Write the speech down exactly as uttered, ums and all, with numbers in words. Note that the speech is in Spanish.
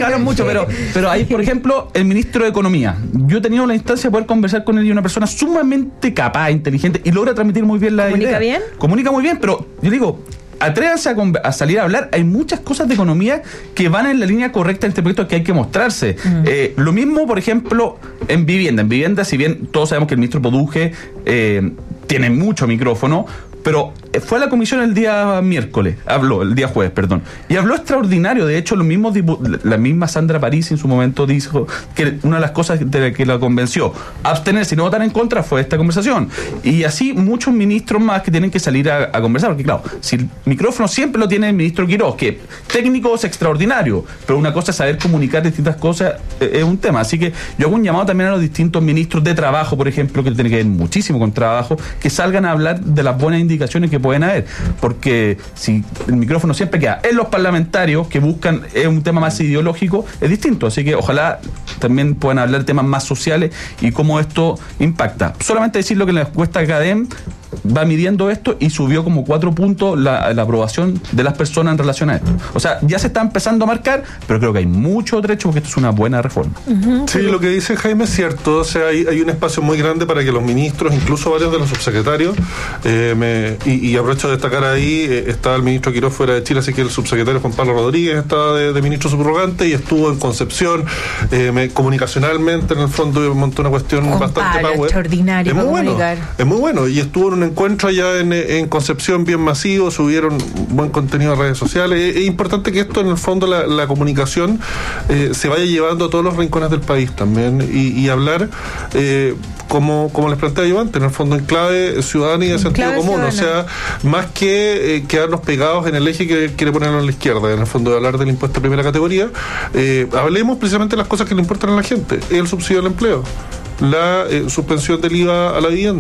hablan mucho, pero, pero hay, por ejemplo, el ministro de Economía. Yo he tenido la instancia de poder conversar con él y una persona sumamente capaz, inteligente y logra transmitir muy bien la idea. ¿Comunica bien? Comunica muy bien, pero yo digo, atrévanse a, a salir a hablar. Hay muchas cosas de economía que van en la línea correcta en este proyecto que hay que mostrarse. Mm. Eh, lo mismo, por ejemplo, en vivienda. En vivienda, si bien todos sabemos que el ministro Poduje eh, tiene mucho micrófono, pero fue a la comisión el día miércoles, habló, el día jueves, perdón, y habló extraordinario. De hecho, los mismos la misma Sandra París en su momento dijo que una de las cosas de que la convenció abstenerse y no votar en contra fue esta conversación. Y así muchos ministros más que tienen que salir a, a conversar, porque claro, si el micrófono siempre lo tiene el ministro Quiroz, que técnico es extraordinario, pero una cosa es saber comunicar distintas cosas, eh, es un tema. Así que yo hago un llamado también a los distintos ministros de trabajo, por ejemplo, que tienen que ver muchísimo con trabajo, que salgan a hablar de las buenas indicaciones que pueden haber, porque si el micrófono siempre queda en los parlamentarios que buscan es un tema más ideológico, es distinto. Así que ojalá también puedan hablar de temas más sociales y cómo esto impacta. Solamente decir lo que la encuesta CADEM va midiendo esto y subió como cuatro puntos la, la aprobación de las personas en relación a esto. O sea, ya se está empezando a marcar, pero creo que hay mucho trecho porque esto es una buena reforma. Uh-huh. Sí, lo que dice Jaime es cierto. O sea, hay, hay un espacio muy grande para que los ministros, incluso varios de los subsecretarios, eh, me, y, y aprovecho de destacar ahí, eh, está el ministro Quiroz fuera de Chile, así que el subsecretario Juan Pablo Rodríguez está de, de ministro subrogante y estuvo en Concepción, eh, me, comunicacionalmente en el fondo montó una cuestión Juan bastante Pablo, power. Extraordinario. Es muy bueno, es muy bueno, y estuvo en un encuentro allá en, en Concepción bien masivo, subieron buen contenido a redes sociales. Es, es importante que esto, en el fondo, la, la comunicación eh, se vaya llevando a todos los rincones del país también, y, y hablar eh, como, como les planteaba yo antes, en el fondo en clave ciudadana y de sentido clave común, ciudadana. O sea, más que eh, quedarnos pegados en el eje que quiere ponernos a la izquierda, en el fondo de hablar del impuesto de primera categoría, eh, hablemos precisamente de las cosas que le importan a la gente, el subsidio al empleo, la eh, suspensión del I V A a la vivienda.